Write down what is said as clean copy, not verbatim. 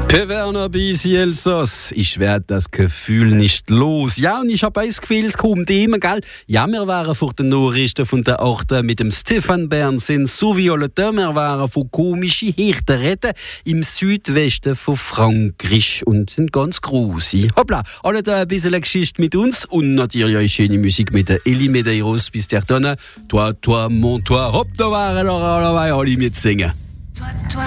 Werner Bisi Elsass, ich werde das Gefühl nicht los. Ja, und ich habe das Gefühl, es kommt immer, gell? Ja, wir waren vor den Nachrichten von der 8. mit dem Stefan Bernsin, so wie alle wir waren von komischen Hirtenretten im Südwesten von Frankreich und sind ganz große. Hoppla, alle da ein bisschen Geschichte mit uns und natürlich eine schöne Musik mit der Elie Medeiros bis der Tonne. Toi, toi, mon toi, hopp, da waren noch alle mit singen. Toi, toi,